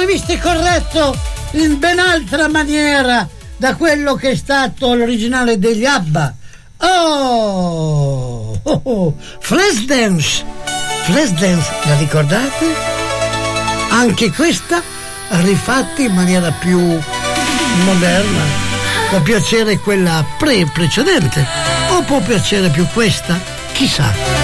visto corretto in ben altra maniera da quello che è stato l'originale degli ABBA. Flashdance, la ricordate? Anche questa rifatta in maniera più moderna. Può piacere quella precedente o può piacere più questa? Chissà.